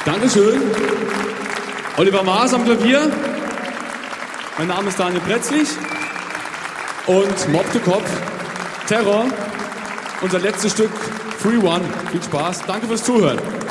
Dankeschön. Oliver Maas am Klavier. Mein Name ist Daniel Pretzlich. Und Mob to Cop, Terror. Unser letztes Stück, Free One. Viel Spaß. Danke fürs Zuhören.